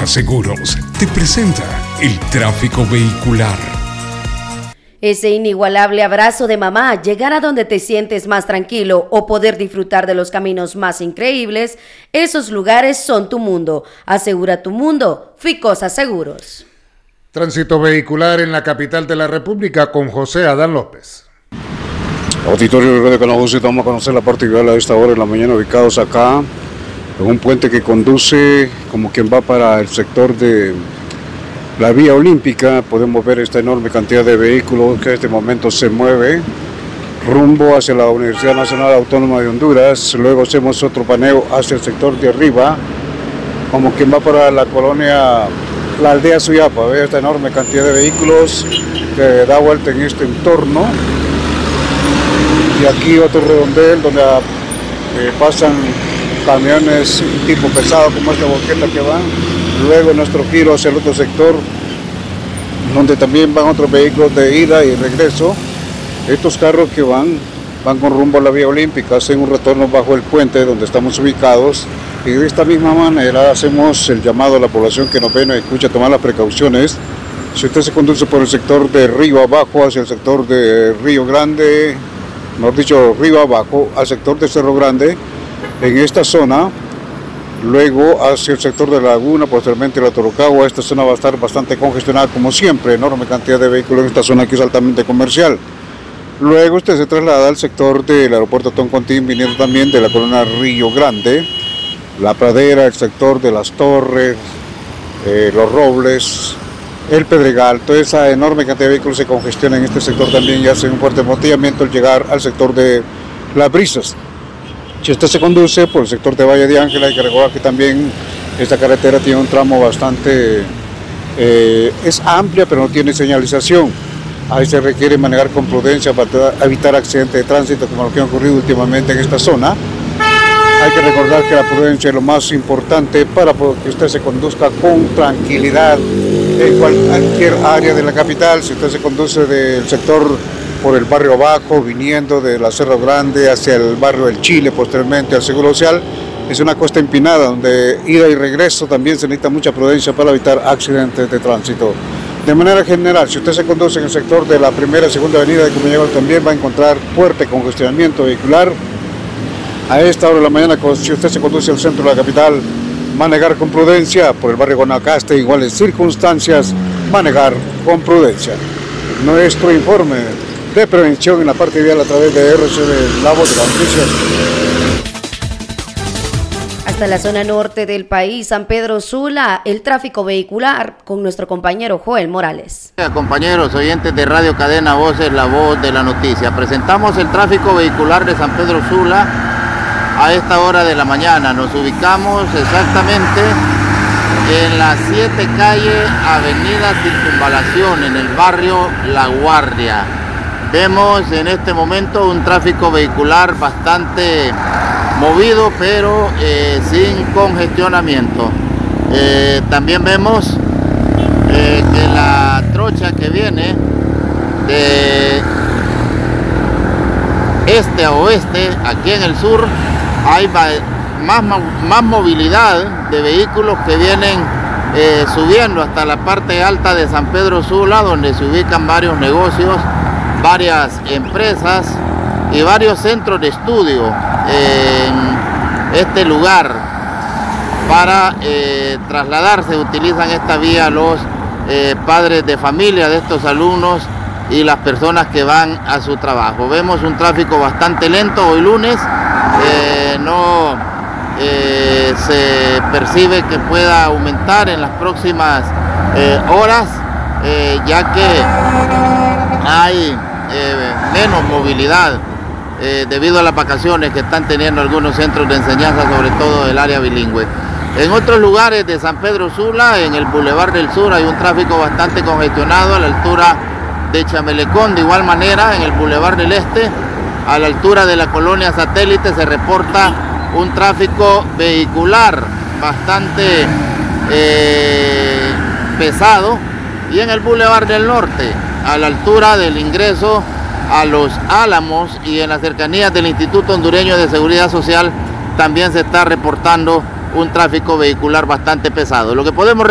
Ficosa Seguros te presenta el tráfico vehicular. Ese inigualable abrazo de mamá, llegar a donde te sientes más tranquilo o poder disfrutar de los caminos más increíbles, esos lugares son tu mundo. Asegura tu mundo, Ficosa Seguros. Tránsito vehicular en la capital de la República con José Adán López. Auditorio de Radio Canal, vamos a conocer la parte vial a esta hora de la mañana, ubicados acá en un puente que conduce como quien va para el sector de la Vía Olímpica. Podemos ver esta enorme cantidad de vehículos que en este momento se mueve rumbo hacia la Universidad Nacional Autónoma de Honduras. Luego hacemos otro paneo hacia el sector de arriba, como quien va para la colonia, la aldea Suyapa. Ve esta enorme cantidad de vehículos que da vuelta en este entorno. Y aquí otro redondel donde pasan camiones tipo pesado como esta volqueta que van. Luego nuestro giro hacia el otro sector donde también van otros vehículos de ida y regreso. Estos carros que van con rumbo a la Vía Olímpica, hacen un retorno bajo el puente donde estamos ubicados, y de esta misma manera hacemos el llamado a la población que nos ve y nos escucha a tomar las precauciones. Si usted se conduce por el sector de Río Abajo hacia el sector de Río Grande, mejor dicho, Río Abajo al sector de Cerro Grande, en esta zona, luego hacia el sector de la Laguna, posteriormente la Torocagua, esta zona va a estar bastante congestionada como siempre, enorme cantidad de vehículos en esta zona que es altamente comercial. Luego usted se traslada al sector del aeropuerto Toncontín, viniendo también de la colonia Río Grande, La Pradera, el sector de Las Torres, Los Robles, El Pedregal. Toda esa enorme cantidad de vehículos se congestiona en este sector también y hacen un fuerte embotellamiento al llegar al sector de Las Brisas. Si usted se conduce por el sector de Valle de Ángel, hay que recordar que también esta carretera tiene un tramo bastante, es amplia pero no tiene señalización. Ahí se requiere manejar con prudencia para evitar accidentes de tránsito como lo que ha ocurrido últimamente en esta zona. Hay que recordar que la prudencia es lo más importante para que usted se conduzca con tranquilidad en cualquier área de la capital. Si usted se conduce del sector por el barrio Abajo, viniendo de la Cerro Grande hacia el barrio del Chile, posteriormente al Seguro Social, es una costa empinada donde ida y regreso también se necesita mucha prudencia para evitar accidentes de tránsito. De manera general, si usted se conduce en el sector de la primera y segunda avenida de Comayagua, también va a encontrar fuerte congestionamiento vehicular. A esta hora de la mañana, si usted se conduce al centro de la capital, manejar con prudencia. Por el barrio Guanacaste, iguales circunstancias, manejar con prudencia. Nuestro informe de prevención en la parte vial a través de RCB, La Voz de las Noticias. Hasta la zona norte del país, San Pedro Sula, el tráfico vehicular con nuestro compañero Joel Morales. Compañeros oyentes de Radio Cadena Voces, La Voz de la Noticia, presentamos el tráfico vehicular de San Pedro Sula a esta hora de la mañana. Nos ubicamos exactamente en la 7 calle Avenida Circunvalación, en el barrio La Guardia. Vemos en este momento un tráfico vehicular bastante movido, pero sin congestionamiento. También vemos que la trocha que viene de este a oeste, aquí en el sur, hay más movilidad de vehículos que vienen subiendo hasta la parte alta de San Pedro Sula, donde se ubican varios negocios, varias empresas y varios centros de estudio en este lugar. Para trasladarse utilizan esta vía los padres de familia de estos alumnos y las personas que van a su trabajo. Vemos un tráfico bastante lento hoy lunes, no se percibe que pueda aumentar en las próximas horas, ya que hay menos movilidad debido a las vacaciones que están teniendo algunos centros de enseñanza, sobre todo del área bilingüe. En otros lugares de San Pedro Sula, en el Boulevard del Sur, hay un tráfico bastante congestionado a la altura de Chamelecón. De igual manera, en el Boulevard del Este, a la altura de la colonia Satélite, se reporta un tráfico vehicular bastante pesado. Y en el Boulevard del Norte, a la altura del ingreso a Los Álamos y en las cercanías del Instituto Hondureño de Seguridad Social, también se está reportando un tráfico vehicular bastante pesado. Lo que podemos